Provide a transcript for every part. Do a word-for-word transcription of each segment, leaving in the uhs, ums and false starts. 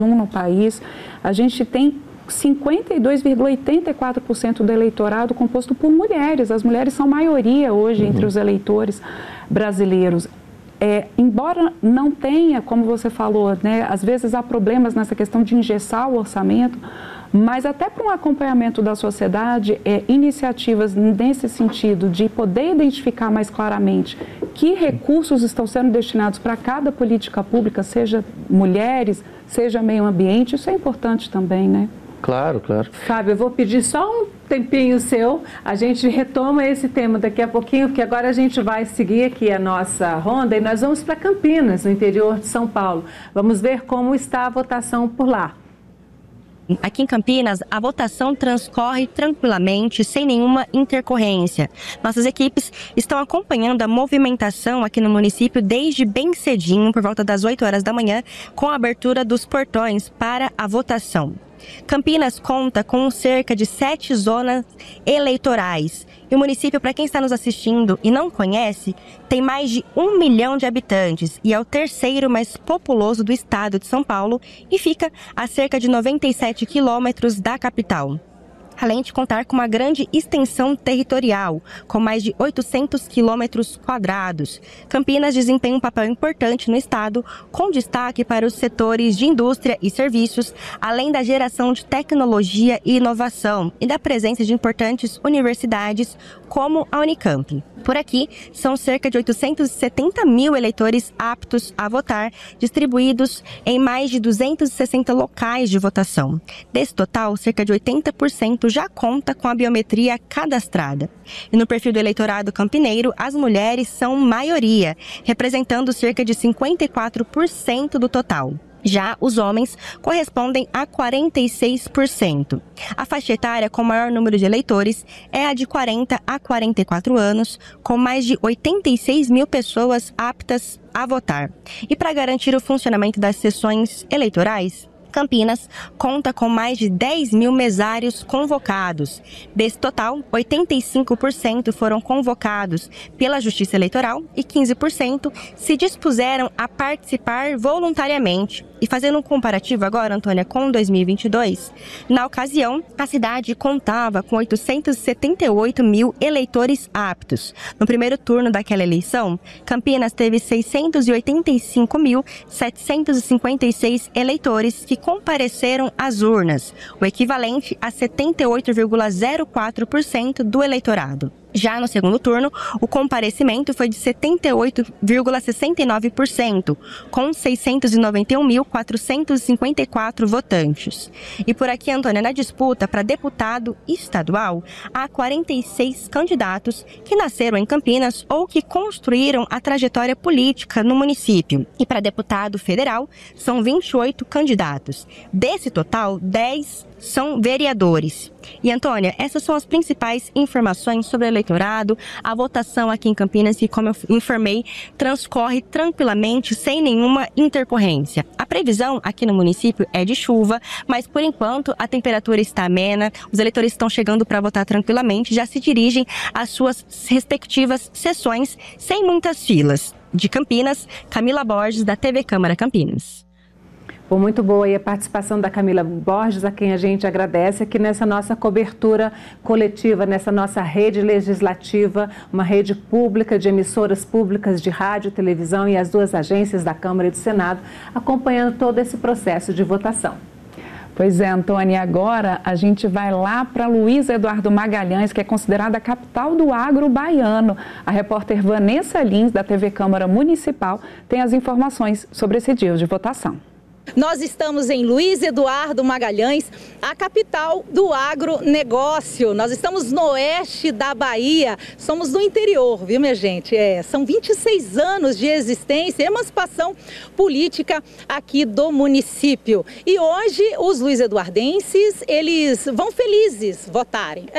no país, a gente tem cinquenta e dois vírgula oitenta e quatro por cento do eleitorado composto por mulheres. As mulheres são maioria hoje entre os eleitores brasileiros. É, embora não tenha, como você falou, né, às vezes há problemas nessa questão de engessar o orçamento, mas até para um acompanhamento da sociedade, é, iniciativas nesse sentido de poder identificar mais claramente que recursos estão sendo destinados para cada política pública, seja mulheres, seja meio ambiente, isso é importante também, né? Claro, claro. Fábio, eu vou pedir só um tempinho seu, a gente retoma esse tema daqui a pouquinho, porque agora a gente vai seguir aqui a nossa ronda e nós vamos para Campinas, no interior de São Paulo. Vamos ver como está a votação por lá. Aqui em Campinas, a votação transcorre tranquilamente, sem nenhuma intercorrência. Nossas equipes estão acompanhando a movimentação aqui no município desde bem cedinho, por volta das oito horas da manhã, com a abertura dos portões para a votação. Campinas conta com cerca de sete zonas eleitorais. E o município, para quem está nos assistindo e não conhece, tem mais de um milhão de habitantes e é o terceiro mais populoso do estado de São Paulo e fica a cerca de noventa e sete quilômetros da capital. Além de contar com uma grande extensão territorial, com mais de oitocentos quilômetros quadrados. Campinas desempenha um papel importante no estado, com destaque para os setores de indústria e serviços, além da geração de tecnologia e inovação e da presença de importantes universidades, como a Unicamp. Por aqui, são cerca de oitocentos e setenta mil eleitores aptos a votar, distribuídos em mais de duzentos e sessenta locais de votação. Desse total, cerca de oitenta por cento já conta com a biometria cadastrada. E no perfil do eleitorado campineiro, as mulheres são maioria, representando cerca de cinquenta e quatro por cento do total. Já os homens correspondem a quarenta e seis por cento. A faixa etária com maior número de eleitores é a de quarenta a quarenta e quatro anos, com mais de oitenta e seis mil pessoas aptas a votar. E para garantir o funcionamento das sessões eleitorais, Campinas conta com mais de dez mil mesários convocados. Desse total, oitenta e cinco por cento foram convocados pela Justiça Eleitoral e quinze por cento se dispuseram a participar voluntariamente. E fazendo um comparativo agora, Antônia, com dois mil e vinte e dois, na ocasião, a cidade contava com oitocentos e setenta e oito mil eleitores aptos. No primeiro turno daquela eleição, Campinas teve seiscentos e oitenta e cinco mil, setecentos e cinquenta e seis eleitores que compareceram às urnas, o equivalente a setenta e oito vírgula zero quatro por cento do eleitorado. Já no segundo turno, o comparecimento foi de setenta e oito vírgula sessenta e nove por cento, com seiscentos e noventa e um mil, quatrocentos e cinquenta e quatro votantes. E por aqui, Antônia, na disputa para deputado estadual, há quarenta e seis candidatos que nasceram em Campinas ou que construíram a trajetória política no município. E para deputado federal, são vinte e oito candidatos. Desse total, dez são vereadores. E, Antônia, essas são as principais informações sobre o eleitorado. A votação aqui em Campinas, que, como eu informei, transcorre tranquilamente, sem nenhuma intercorrência. A previsão aqui no município é de chuva, mas, por enquanto, a temperatura está amena, os eleitores estão chegando para votar tranquilamente, já se dirigem às suas respectivas sessões, sem muitas filas. De Campinas, Camila Borges, da T V Câmara Campinas. Bom, muito boa aí a participação da Camila Borges, a quem a gente agradece aqui nessa nossa cobertura coletiva, nessa nossa rede legislativa, uma rede pública de emissoras públicas de rádio, televisão e as duas agências da Câmara e do Senado, acompanhando todo esse processo de votação. Pois é, Antônia, agora a gente vai lá para Luiz Eduardo Magalhães, que é considerada a capital do agro baiano. A repórter Vanessa Lins, da T V Câmara Municipal, tem as informações sobre esse dia de votação. Nós estamos em Luiz Eduardo Magalhães, a capital do agronegócio. Nós estamos no oeste da Bahia, somos do interior, viu, minha gente? É, são vinte e seis anos de existência e emancipação política aqui do município. E hoje os luiz-eduardenses, eles vão felizes votarem. É.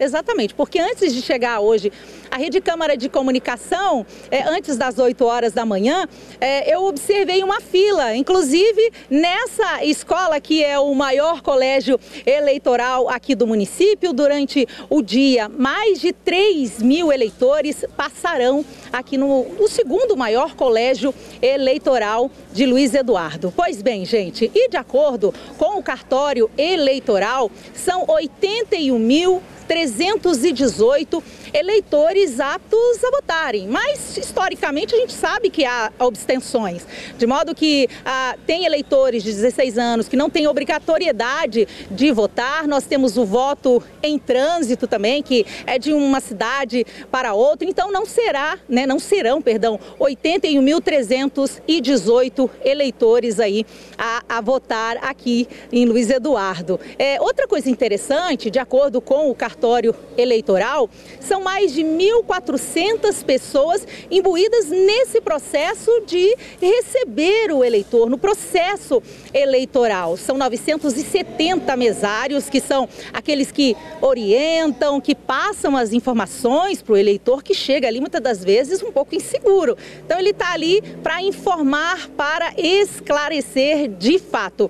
Exatamente, porque antes de chegar hoje à Rede Câmara de Comunicação, é, antes das oito horas da manhã, é, eu observei uma fila, inclusive nessa escola que é o maior colégio eleitoral aqui do município. Durante o dia, mais de três mil eleitores passarão aqui no, no segundo maior colégio eleitoral de Luiz Eduardo. Pois bem, gente, e de acordo com o cartório eleitoral, são oitenta e um mil trezentos e dezoito eleitores aptos a votarem, mas historicamente a gente sabe que há abstenções, de modo que ah, tem eleitores de dezesseis anos que não têm obrigatoriedade de votar. Nós temos o voto em trânsito também, que é de uma cidade para outra, então não será, né, não serão, perdão, oitenta e um mil trezentos e dezoito eleitores aí a, a votar aqui em Luiz Eduardo. É, outra coisa interessante, de acordo com o cartório eleitoral, são mais de mil e quatrocentas pessoas imbuídas nesse processo de receber o eleitor, no processo eleitoral. São novecentos e setenta mesários, que são aqueles que orientam, que passam as informações para o eleitor, que chega ali muitas das vezes um pouco inseguro. Então ele está ali para informar, para esclarecer de fato.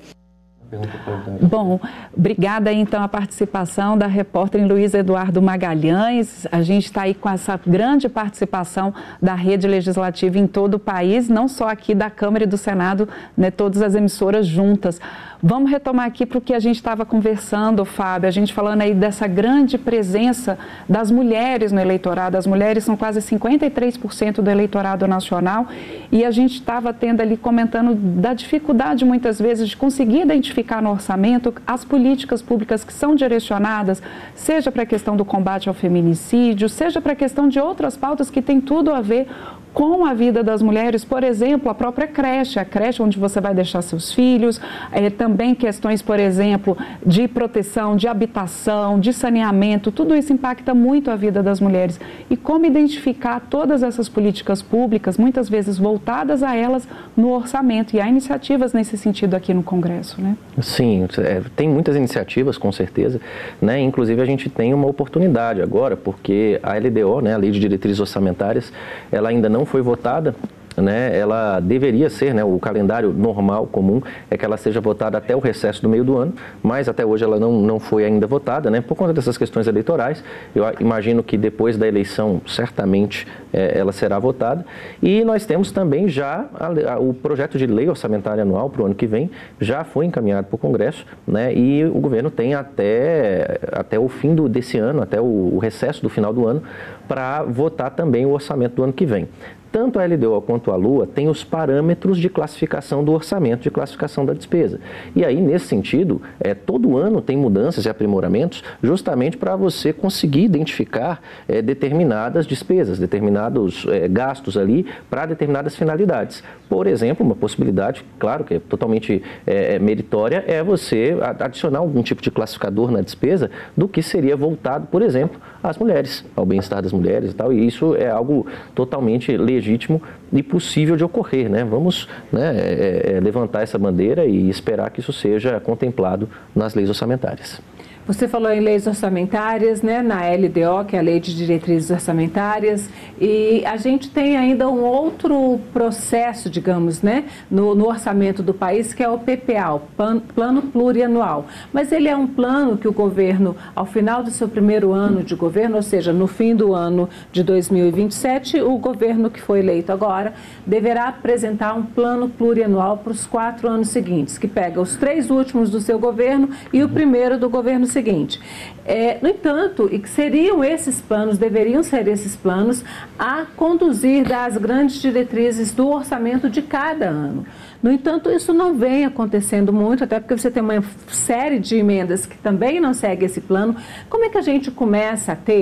Bom, obrigada então a participação da repórter Luiz Eduardo Magalhães. A gente está aí com essa grande participação da rede legislativa em todo o país, não só aqui da Câmara e do Senado, né, todas as emissoras juntas. Vamos retomar aqui para o que a gente estava conversando, Fábio, a gente falando aí dessa grande presença das mulheres no eleitorado. As mulheres são quase cinquenta e três por cento do eleitorado nacional e a gente estava tendo ali comentando da dificuldade muitas vezes de conseguir identificar no orçamento as políticas públicas que são direcionadas, seja para a questão do combate ao feminicídio, seja para a questão de outras pautas que têm tudo a ver com a vida das mulheres, por exemplo, a própria creche, a creche onde você vai deixar seus filhos, é, também questões, por exemplo, de proteção, de habitação, de saneamento, tudo isso impacta muito a vida das mulheres. E como identificar todas essas políticas públicas, muitas vezes voltadas a elas no orçamento, e há iniciativas nesse sentido aqui no Congresso, né? Sim, é, tem muitas iniciativas, com certeza, né? Inclusive a gente tem uma oportunidade agora, porque a L D O, né, a Lei de Diretrizes Orçamentárias, ela ainda não foi votada, né? Ela deveria ser, né, o calendário normal, comum, é que ela seja votada até o recesso do meio do ano, mas até hoje ela não, não foi ainda votada, né, por conta dessas questões eleitorais. Eu imagino que depois da eleição, certamente, é, ela será votada. E nós temos também já a, a, o projeto de lei orçamentária anual para o ano que vem, já foi encaminhado para o Congresso, né, e o governo tem até, até o fim do, desse ano, até o, o recesso do final do ano, para votar também o orçamento do ano que vem. Tanto a L D O quanto a Lua têm os parâmetros de classificação do orçamento, de classificação da despesa. E aí, nesse sentido, é, todo ano tem mudanças e aprimoramentos justamente para você conseguir identificar é, determinadas despesas, determinados é, gastos ali para determinadas finalidades. Por exemplo, uma possibilidade, claro que é totalmente é, meritória, é você adicionar algum tipo de classificador na despesa do que seria voltado, por exemplo, às mulheres, ao bem-estar das mulheres e tal. E isso é algo totalmente legítimo. legítimo e possível de ocorrer, né? Vamos, né, é, é, levantar essa bandeira e esperar que isso seja contemplado nas leis orçamentárias. Você falou em leis orçamentárias, né, na L D O, que é a Lei de Diretrizes Orçamentárias, e a gente tem ainda um outro processo, digamos, né, no, no orçamento do país, que é o P P A, o Plano Plurianual. Mas ele é um plano que o governo, ao final do seu primeiro ano de governo, ou seja, no fim do ano de dois mil e vinte e sete, o governo que foi eleito agora deverá apresentar um plano plurianual para os quatro anos seguintes, que pega os três últimos do seu governo e o primeiro do governo seguinte. É, no entanto, e que seriam esses planos, deveriam ser esses planos, a conduzir das grandes diretrizes do orçamento de cada ano. No entanto, isso não vem acontecendo muito, até porque você tem uma série de emendas que também não seguem esse plano. Como é que a gente começa a ter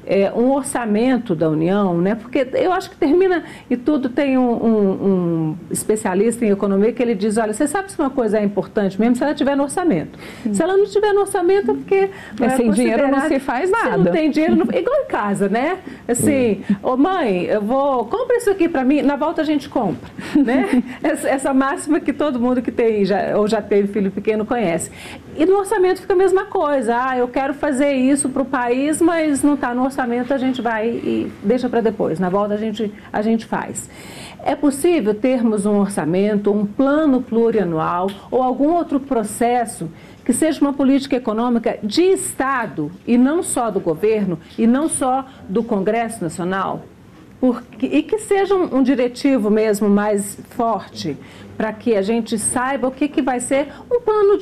é, um orçamento da União, né? Porque eu acho que termina, e tudo tem um, um, um especialista em economia que ele diz, olha, você sabe se uma coisa é importante mesmo se ela tiver no orçamento. Hum. Se ela não tiver no orçamento é porque... É, sem dinheiro não se faz nada. Se não tem dinheiro, não... igual em casa, né? Assim, ô mãe, eu vou, compra isso aqui para mim, na volta a gente compra, né? Essa, essa máxima que todo mundo que tem, já, ou já teve filho pequeno conhece. E no orçamento fica a mesma coisa, ah, eu quero fazer isso para o país, mas não está no orçamento, a gente vai e deixa para depois, na volta a gente, a gente faz. É possível termos um orçamento, um plano plurianual ou algum outro processo que seja uma política econômica de Estado e não só do governo e não só do Congresso Nacional? Porque, e que seja um, um diretivo mesmo mais forte para que a gente saiba o que, que vai ser um plano de